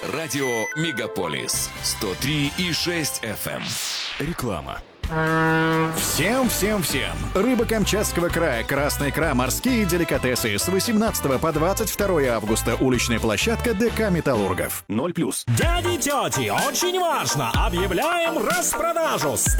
Радио Мегаполис 103,6 FM. Реклама. Всем! Рыба Камчатского края, красная икра, морские деликатесы с 18 по 22 августа. Уличная площадка ДК «Металлургов». 0+. Дяди и тети, очень важно! Объявляем распродажу!